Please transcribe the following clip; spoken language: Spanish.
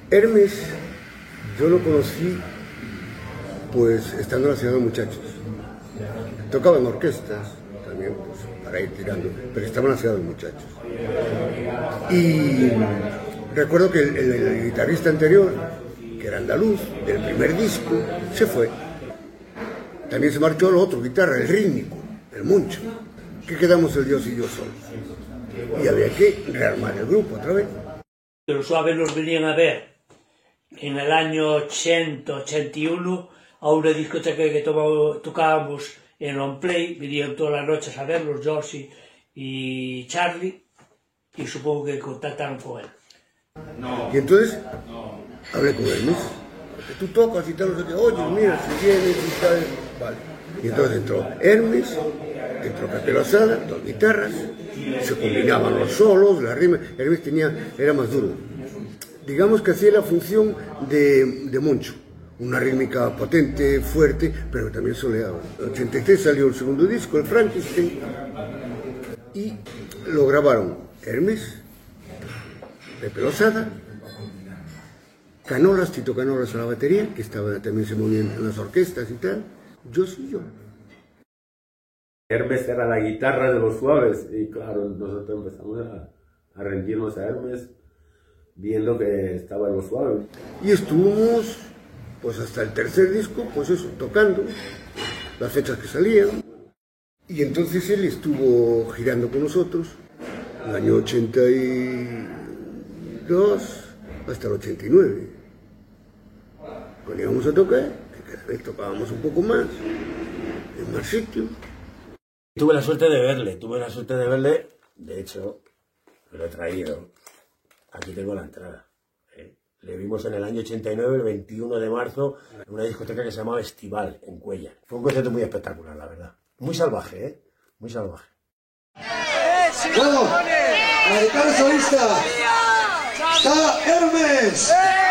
Hermes, yo lo conocí, pues, estando en la Ciudad de Muchachos. Tocaba en orquestas, también, pues, para ir tirando, pero estaba en la Ciudad de Muchachos. Y recuerdo que el guitarrista anterior, que era andaluz, del primer disco, se fue. También se marchó el otro guitarra, el rítmico, el Moncho. Que quedamos el Dios y yo solos. Y había que rearmar el grupo otra vez. Los Suaves los venían a ver en el año 80, 81, a una discoteca que tocábamos en On Play. Venían todas las noches a verlos, Josie y Charlie, y supongo que contactaron con él. Y entonces hablé con Hermes, que tú tocas y tal, no sé qué, oye, mira, si vienes y tal, vale. Y entonces entró Hermes, entró Pepe Lozada, dos guitarras, se combinaban los solos, las rimas. Hermes era más duro. Digamos que hacía la función de Moncho, una rítmica potente, fuerte, pero también soleaba. En el 83 salió el segundo disco, el Frankenstein, y lo grabaron Hermes, Pepe Lozada, Canolas, Tito Canolas a la batería, que también se movía en las orquestas y tal, yo soy yo. Hermes era la guitarra de los Suaves, y claro, nosotros empezamos a rendirnos a Hermes, viendo que estaba en los Suaves. Y estuvimos, pues hasta el tercer disco, pues eso, tocando las fechas que salían. Y entonces él estuvo girando con nosotros, el año 82 hasta el 89. Cuando íbamos a tocar, cada vez tocábamos un poco más, en más sitios. Tuve la suerte de verle, de hecho, me lo he traído. Aquí tengo la entrada. Le vimos en el año 89, el 21 de marzo, en una discoteca que se llamaba Estival, en Cuéllar. Fue un concierto muy espectacular, la verdad. Muy salvaje, muy salvaje. Bueno, la guitarra solista está Hermes.